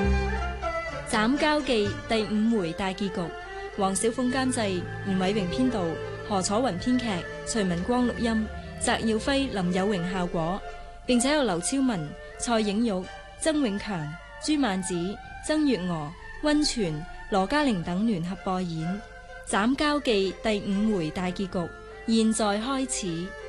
斬交記第5回大結局，黃小鳳監製，吳偉榮編導，何楚雲編劇，徐文光錄音，翟耀輝、林有榮效果，並且有劉超文、蔡影玉、曾永強、朱曼子、曾月娥、溫泉、羅嘉玲等聯合播演。斬交記第5回大結局，現在開始。